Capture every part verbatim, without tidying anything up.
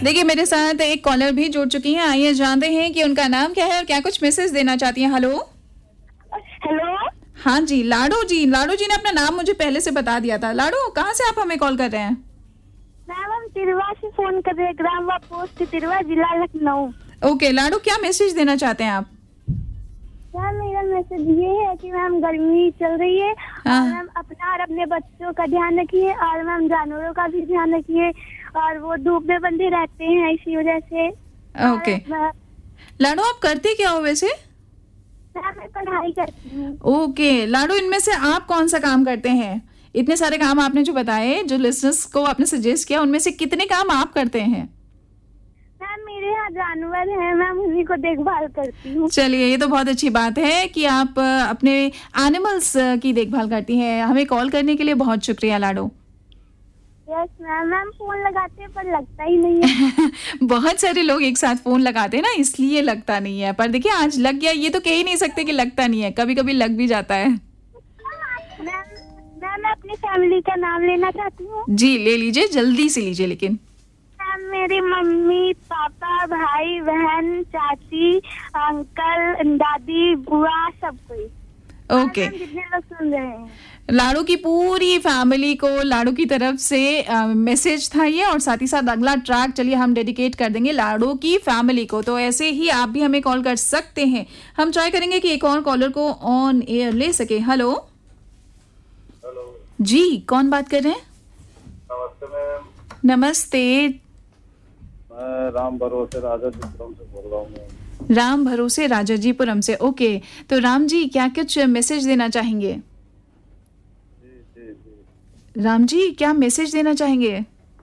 देखिए मेरे साथ एक कॉलर भी जुड़ चुकी हैं। आइए जानते हैं कि उनका नाम क्या है और क्या कुछ मैसेज देना चाहती हैं। Hello hello. हाँ जी, लाडो जी। लाडो जी ने अपना नाम मुझे पहले से बता दिया था। लाडो, कहाँ से आप हमें कॉल कर रहे हैं? मैम हम तिरवा से फोन कर रहे हैं, ग्राम व पोस्ट तिरवा, जिला लखनऊ। ओके लाडो, क्या मैसेज देना चाहते हैं आप? मैम मेरा मैसेज ये है कि मैम गर्मी चल रही है हाँ। और मैम अपना और अपने बच्चों का ध्यान रखिए और मैम जानवरों का भी ध्यान रखिए, और वो धूप में बंधे रहते हैं इसी वजह से। ओके और लाडो, आप करते क्या हो वैसे? मैम मैं पढ़ाई करती हूँ। ओके लाडो, इनमें से आप कौन सा काम करते हैं? इतने सारे काम आपने जो बताए, जो लिसनर्स को आपने सजेस्ट किया, उनमें से कितने काम आप करते हैं? मैम मेरे यहाँ जानवर हैं, मैम उन्हीं को देखभाल करती हूँ। चलिए, ये तो बहुत अच्छी बात है कि आप अ, अपने एनिमल्स की देखभाल करती हैं। हमें कॉल करने के लिए बहुत शुक्रिया लाडो। Yes ma'am. मैम फोन लगाते हैं पर लगता ही नहीं है। बहुत सारे लोग एक साथ फोन लगाते हैं ना, इसलिए लगता नहीं है। पर देखिए आज लग गया, ये तो कह ही नहीं सकते कि लगता नहीं है, कभी कभी लग भी जाता है। मैम मैम मैं अपनी फैमिली का नाम लेना चाहती हूँ। जी ले लीजिए, जल्दी से लीजिए लेकिन। मैम मेरी मम्मी पापा भाई बहन चाची अंकल दादी बुआ सब कोई। ओके मैम जितने लोग सुन रहे हैं। लाडो की पूरी फैमिली को लाडो की तरफ से मैसेज था ये, और साथ ही साथ अगला ट्रैक चलिए हम डेडिकेट कर देंगे लाडो की फैमिली को। तो ऐसे ही आप भी हमें कॉल कर सकते हैं। हम ट्राई करेंगे कि एक और कॉलर को ऑन एयर ले सके। हेलो हेलो जी, कौन बात कर रहे हैं? नमस्ते मैम। नमस्ते। मैं राम भरोसे राजाजीपुरम से बोल रहा हूँ मैम। राम भरोसे राजाजीपुरम से। ओके, तो राम जी क्या कुछ मैसेज देना चाहेंगे? जी जी जी राम जी क्या मैसेज देना चाहेंगे?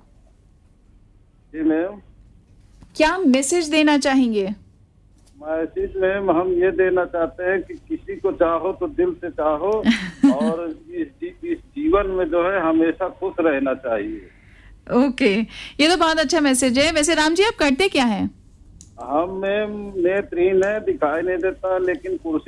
जी मैम। क्या मैसेज देना चाहेंगे? मैसेज मैम हम ये देना चाहते हैं कि किसी को चाहो तो दिल से चाहो और इस, जी, इस जीवन में जो है हमेशा खुश रहना चाहिए। ओके, ये तो बहुत अच्छा मैसेज है। वैसे राम जी आप करते क्या हैं? हम मैम नेत्रहीन है, दिखाई नहीं देता, लेकिन कुर्सी